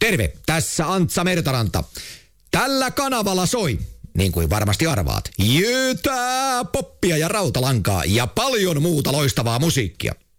Terve, tässä Antsa Mertaranta. Tällä kanavalla soi, niin kuin varmasti arvaat, jytää, poppia ja rautalankaa ja paljon muuta loistavaa musiikkia.